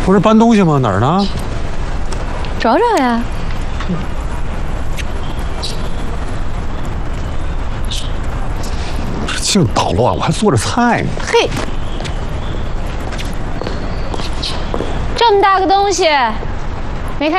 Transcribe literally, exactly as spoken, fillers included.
不是搬东西吗？哪儿呢？ 找找呀。 净捣乱，我还做着菜呢。 嘿，这么大个东西，